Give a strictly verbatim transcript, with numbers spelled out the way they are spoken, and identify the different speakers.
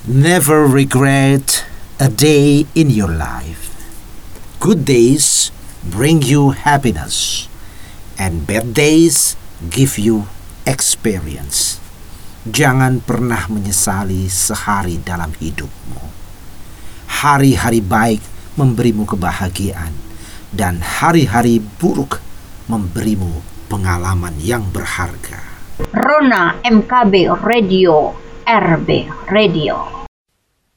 Speaker 1: Never regret a day in your life. Good days bring you happiness, and bad days give you experience. Jangan pernah menyesali sehari dalam hidupmu. Hari-hari baik memberimu kebahagiaan, dan hari-hari buruk memberimu pengalaman yang berharga.
Speaker 2: Rona M K B Radio, R B Radio.